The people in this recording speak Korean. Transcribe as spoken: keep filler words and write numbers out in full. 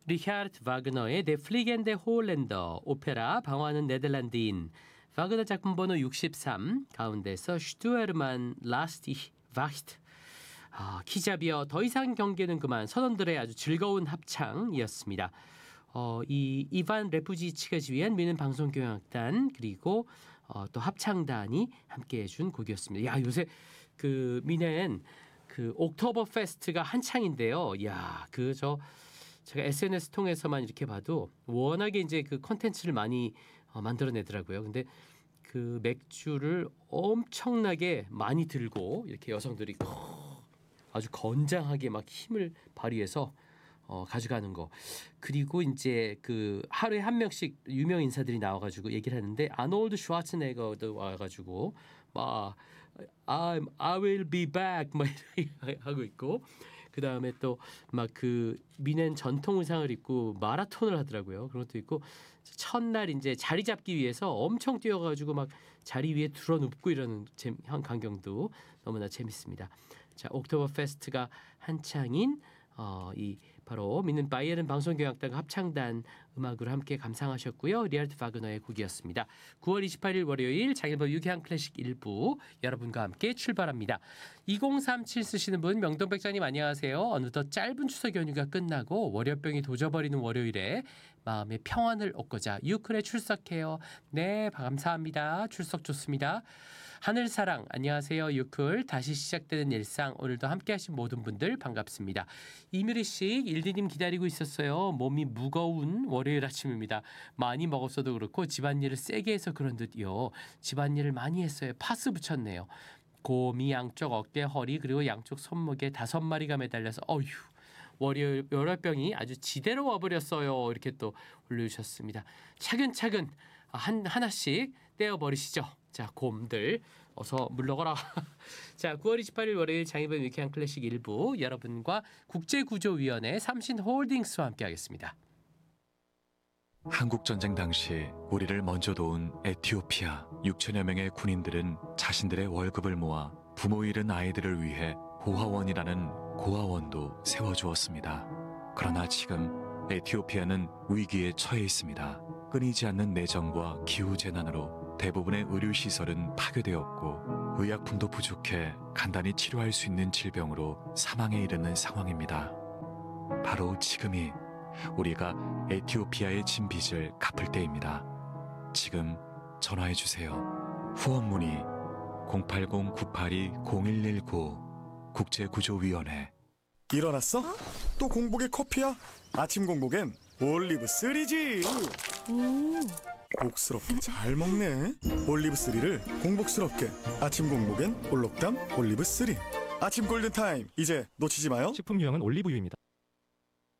리하르트 바그너의 데 플리겐데 홀랜더, 오페라 방화는 네덜란드인, 바그너 작품 번호 육십삼, 가운데서 슈투에르만 라스티 바히트, 아, 키자비어 더 이상 경계는 그만, 선원들의 아주 즐거운 합창이었습니다. 어, 이 이반 레푸지치가 지휘한 미넨 방송교향악단 그리고 어, 또 합창단이 함께해준 곡이었습니다. 야, 요새 그 미넨 그 옥토버 페스트가 한창인데요. 야, 그 저 제가 에스엔에스 통해서만 이렇게 봐도 워낙에 이제 그 컨텐츠를 많이 어, 만들어내더라고요. 근데 그 맥주를 엄청나게 많이 들고 이렇게 여성들이 아주 건장하게 막 힘을 발휘해서 어, 가져가는 거. 그리고 이제 그 하루에 한 명씩 유명 인사들이 나와가지고 얘기를 하는데, 아놀드 슈와츠네거도 와가지고 막 I, I will be back 막 이렇게 하고 있고, 그 다음에 또 막 그 미넨 전통 의상을 입고 마라톤을 하더라고요. 그런 것도 있고, 첫날 이제 자리 잡기 위해서 엄청 뛰어가지고 막 자리 위에 들어눕고 이러는 한 광경도 너무나 재밌습니다. 자, 옥토버 페스트가 한창인 어, 이 바로 미넨 바이에른 방송교향악단 합창단 음악으로 함께 감상하셨고요. 리하르트 바그너의 곡이었습니다. 구월 이십팔일 월요일 장일범 유쾌한 클래식 일부 여러분과 함께 출발합니다. 이공삼칠 쓰시는 분, 명동백장님 안녕하세요. 어느덧 짧은 추석 연휴가 끝나고 월요병이 도져버리는 월요일에 마음의 평안을 얻고자 유클에 출석해요. 네, 감사합니다. 출석 좋습니다. 하늘사랑 안녕하세요. 유클 다시 시작되는 일상, 오늘도 함께하신 모든 분들 반갑습니다. 이미리 씨, 일디님 기다리고 있었어요. 몸이 무거운 월요일 아침입니다. 많이 먹었어도 그렇고 집안일을 세게 해서 그런 듯요. 집안일을 많이 했어요. 파스 붙였네요. 곰이 양쪽 어깨, 허리 그리고 양쪽 손목에 다섯 마리가 매달려서 어휴, 월요일 열혈병이 아주 지대로 와버렸어요. 이렇게 또 올려주셨습니다. 차근차근 한, 하나씩 떼어버리시죠. 자, 곰들 어서 물러가라. 자, 구월 이십팔일 월요일 장희범 유쾌한 클래식 일부 여러분과 국제구조위원회 삼신홀딩스와 함께하겠습니다. 한국전쟁 당시 우리를 먼저 도운 에티오피아 육천여 명의 군인들은 자신들의 월급을 모아 부모 잃은 아이들을 위해 고아원이라는 고아원도 세워주었습니다. 그러나 지금 에티오피아는 위기에 처해 있습니다. 끊이지 않는 내전과 기후재난으로 대부분의 의료시설은 파괴되었고 의약품도 부족해 간단히 치료할 수 있는 질병으로 사망에 이르는 상황입니다. 바로 지금이 우리가 에티오피아의 진 빚을 갚을 때입니다. 지금 전화해주세요. 후원 문의 공팔공 구팔이 공일일구 국제구조위원회. 일어났어? 어? 또 공복에 커피야? 아침 공복엔 올리브 쓰리지. 오. 복스럽게 잘 먹네. 올리브 쓰리를 공복스럽게. 아침 공복엔 올록담 올리브 쓰리. 아침 골든타임, 이제 놓치지 마요. 식품 유형은 올리브유입니다.